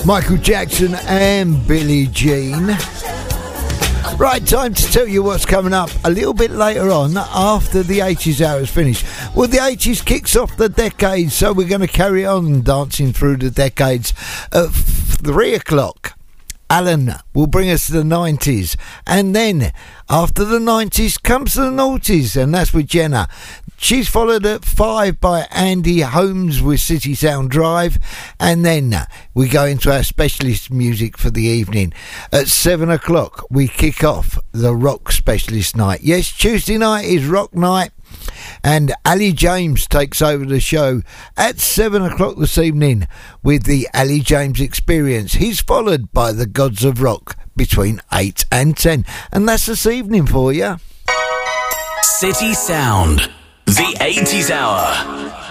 Michael Jackson and Billie Jean. Right, time to tell you what's coming up a little bit later on after the 80s hour is finished. Well, the 80s kicks off the decade, so we're going to carry on dancing through the decades at 3 o'clock. Alan will bring us to the 90s, and then after the 90s comes the noughties, and that's with Jenna. She's followed at 5 by Andy Holmes with City Sound Drive, and then we go into our specialist music for the evening. At 7 o'clock we kick off the rock specialist night. Yes, Tuesday night is rock night, and Ali James takes over the show at 7 o'clock this evening with the Ali James Experience. He's followed by the Gods of Rock between 8 and 10, and that's this evening for you. City Sound, the 80s hour.